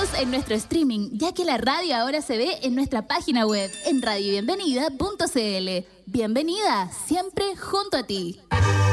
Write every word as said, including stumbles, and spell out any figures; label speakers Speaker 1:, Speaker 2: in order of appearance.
Speaker 1: esperamos en nuestro streaming, ya que la radio ahora se ve en nuestra página web, en radio bienvenida punto c l. Bienvenida, siempre junto a ti.